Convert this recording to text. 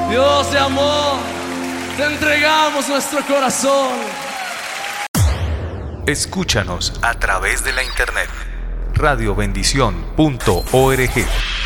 Dios de amor, te entregamos nuestro corazón. Escúchanos a través de la internet radiobendición.org.